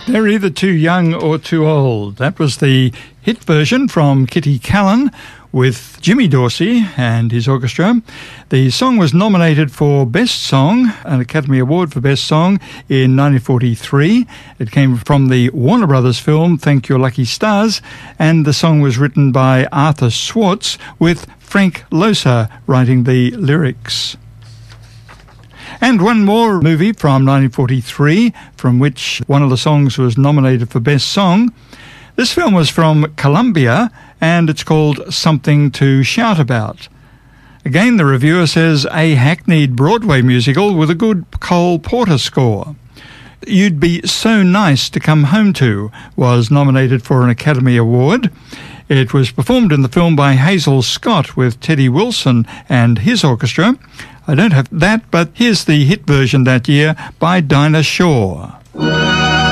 They're either too young or too old. That was the hit version from Kitty Callan with Jimmy Dorsey and his orchestra. The song was nominated for Best Song, an Academy Award for Best Song in 1943. It came from the Warner Brothers film Thank Your Lucky Stars, and the song was written by Arthur Swartz with Frank Loesser writing the lyrics. And one more movie from 1943, from which one of the songs was nominated for Best Song. This film was from Columbia, and it's called Something to Shout About. Again, the reviewer says, a hackneyed Broadway musical with a good Cole Porter score. You'd Be So Nice to Come Home To was nominated for an Academy Award. It was performed in the film by Hazel Scott with Teddy Wilson and his orchestra. I don't have that, but here's the hit version that year by Dinah Shore.